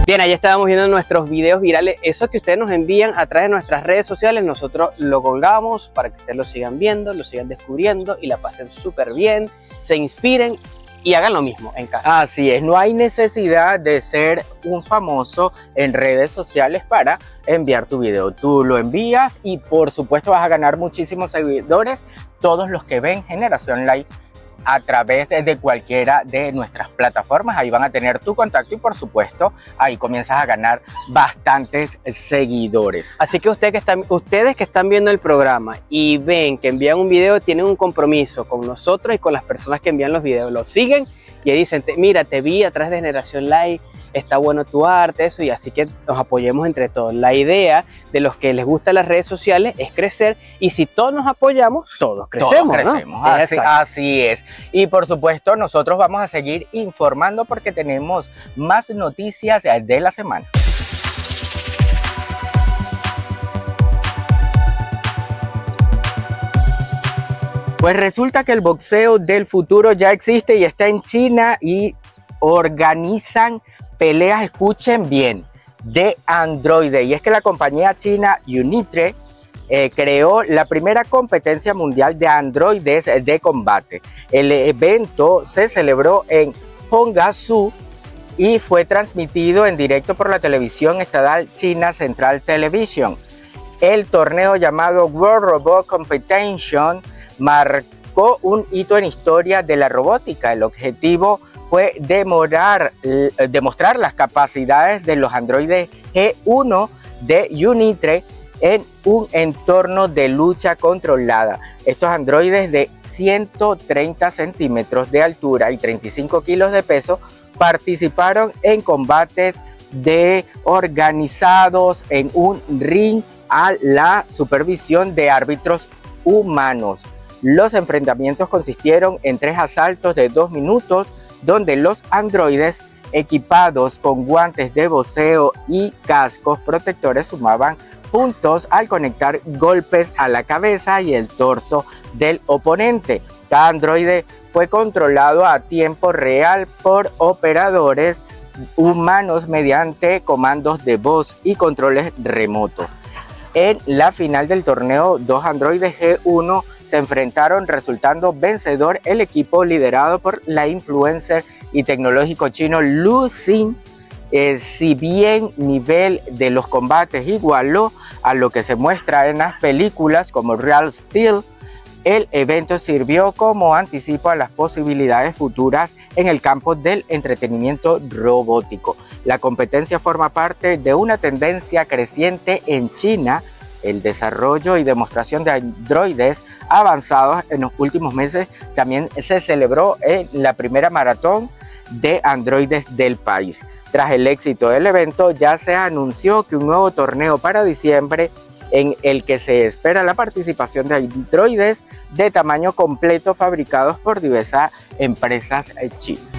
Bien, ahí estábamos viendo nuestros videos virales, esos que ustedes nos envían a través de nuestras redes sociales. Nosotros lo colgamos para que ustedes lo sigan viendo, lo sigan descubriendo y la pasen súper bien, se inspiren y hagan lo mismo en casa. Así es, no hay necesidad de ser un famoso en redes sociales para enviar tu video. Tú lo envías y por supuesto vas a ganar muchísimos seguidores, todos los que ven Generación Live a través de cualquiera de nuestras plataformas. Ahí van a tener tu contacto y por supuesto ahí comienzas a ganar bastantes seguidores. Así que ustedes que están viendo el programa y ven que envían un video, tienen un compromiso con nosotros y con las personas que envían los videos. Los siguen y dicen, mira, te vi a través de Generación Live, está bueno tu arte, eso, y así que nos apoyemos entre todos. La idea de los que les gustan las redes sociales es crecer, y si todos nos apoyamos, todos crecemos. Todos crecemos, ¿no? Así es. Y por supuesto nosotros vamos a seguir informando porque tenemos más noticias de la semana. Pues resulta que el boxeo del futuro ya existe y está en China y organizan peleas, escuchen bien, de androides. Y es que la compañía china Unitre creó la primera competencia mundial de androides de combate. El evento se celebró en Hongsu y fue transmitido en directo por la televisión estatal China Central Television. El torneo llamado World Robot Competition marcó un hito en historia de la robótica. El objetivo fue demostrar las capacidades de los androides G1 de Unitre en un entorno de lucha controlada. Estos androides de 130 centímetros de altura y 35 kilos de peso participaron en combates organizados en un ring a la supervisión de árbitros humanos. Los enfrentamientos consistieron en 3 asaltos de 2 minutos, donde los androides equipados con guantes de boxeo y cascos protectores sumaban puntos al conectar golpes a la cabeza y el torso del oponente. Cada androide fue controlado a tiempo real por operadores humanos mediante comandos de voz y controles remotos. En la final del torneo, 2 androides G1 se enfrentaron, resultando vencedor el equipo liderado por la influencer y tecnológico chino Lu Xing. Si bien nivel de los combates igualó a lo que se muestra en las películas como Real Steel, el evento sirvió como anticipo a las posibilidades futuras en el campo del entretenimiento robótico. La competencia forma parte de una tendencia creciente en China. El desarrollo y demostración de androides avanzados en los últimos meses. También se celebró la primera maratón de androides del país. Tras el éxito del evento, ya se anunció que un nuevo torneo para diciembre, en el que se espera la participación de androides de tamaño completo fabricados por diversas empresas chinas.